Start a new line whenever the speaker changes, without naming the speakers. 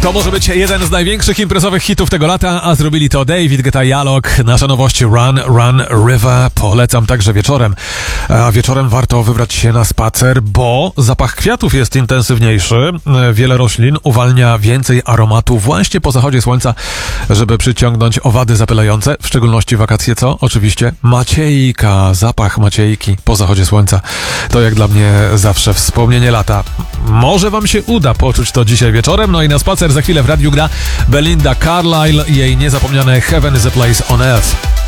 To może być jeden z największych imprezowych hitów tego lata, a zrobili to David Guetta i Alok. Nasza nowość Run, Run, River. Polecam także wieczorem. A wieczorem warto wybrać się na spacer, bo zapach kwiatów jest intensywniejszy. Wiele roślin uwalnia więcej aromatu właśnie po zachodzie słońca, żeby przyciągnąć owady zapylające, w szczególności wakacje, co? Oczywiście maciejka, zapach maciejki po zachodzie słońca. To jak dla mnie zawsze wspomnienie lata. Może wam się uda poczuć to dzisiaj wieczorem, no i na spacer za chwilę w radiu gra Belinda Carlisle i jej niezapomniane Heaven is a Place on Earth.